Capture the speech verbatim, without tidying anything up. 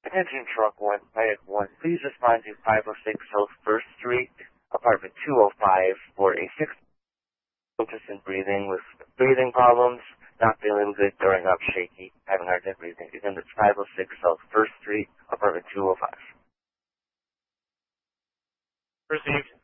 Attention Truck one, Pilot one, please respond to five oh six South First Street, apartment two oh five for a six focus in breathing with breathing problems, not feeling good, throwing up, shaky, having hard time breathing. Again, that's five oh six South First Street, apartment two oh five. Received.